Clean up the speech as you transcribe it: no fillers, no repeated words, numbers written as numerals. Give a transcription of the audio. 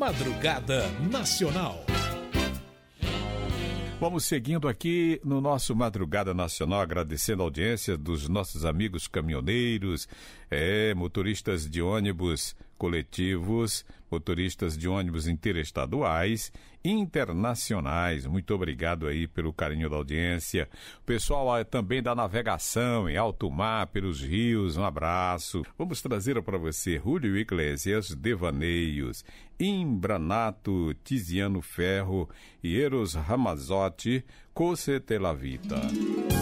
Madrugada Nacional. Vamos seguindo aqui no nosso Madrugada Nacional, agradecendo a audiência dos nossos amigos caminhoneiros, motoristas de ônibus coletivos, motoristas de ônibus interestaduais e internacionais. Muito obrigado aí pelo carinho da audiência. O pessoal também da navegação em alto mar, pelos rios, um abraço. Vamos trazer para você Julio Iglesias, Devaneios, Imbranato, Tiziano Ferro e Eros Ramazotti, Cose te la vita.